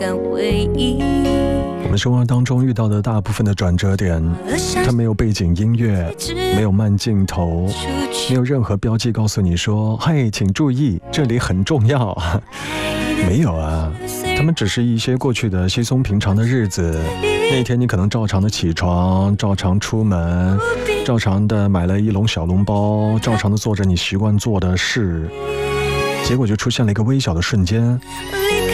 我们生活当中遇到的大部分的转折点，它没有背景音乐，没有慢镜头，没有任何标记告诉你说嘿，请注意，这里很重要。没有啊，他们只是一些过去的稀松平常的日子。那天你可能照常的起床，照常出门，照常的买了一笼小笼包，照常的做着你习惯做的事，结果就出现了一个微小的瞬间，